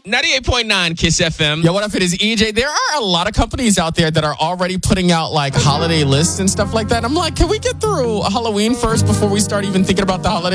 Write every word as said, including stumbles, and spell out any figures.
ninety-eight point nine Kiss F M. Yo, what up? It is E J. There are a lot of companies out there that are already putting out like holiday lists and stuff like that. I'm like, can we get through Halloween first before we start even thinking about the holidays?